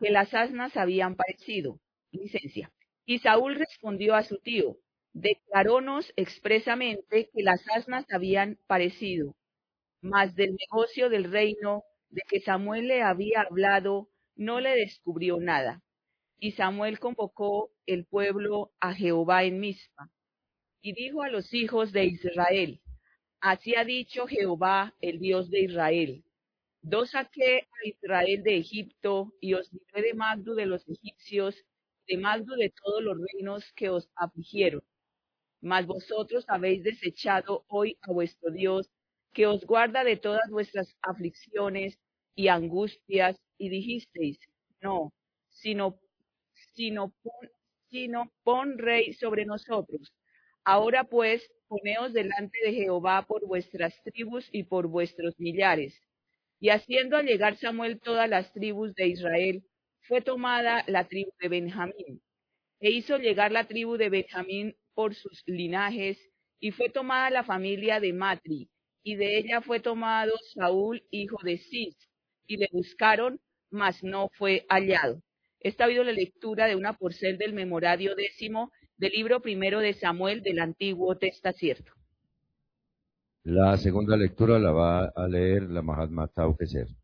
que las asnas habían parecido. Licencia. Y Saúl respondió a su tío, declarónos expresamente que las asnas habían parecido, mas del negocio del reino de que Samuel le había hablado, no le descubrió nada. Y Samuel convocó el pueblo a Jehová en Mizpa, y dijo a los hijos de Israel, así ha dicho Jehová, el Dios de Israel. Yo saqué a Israel de Egipto y os libré de Magdo de los egipcios, de Magdo de todos los reinos que os afligieron. Mas vosotros habéis desechado hoy a vuestro Dios, que os guarda de todas vuestras aflicciones y angustias, y dijisteis, no, sino, sino, pon, sino pon rey sobre nosotros. Ahora pues, poneos delante de Jehová por vuestras tribus y por vuestros millares. Y haciendo allegar Samuel todas las tribus de Israel, fue tomada la tribu de Benjamín, e hizo llegar la tribu de Benjamín por sus linajes, y fue tomada la familia de Matri, y de ella fue tomado Saúl, hijo de Cis, y le buscaron, mas no fue hallado. Esta ha habido la lectura de una porción del memorario 10 del libro primero de Samuel del Antiguo Testamento. La segunda lectura la va a leer la Mahatma Tao Keser.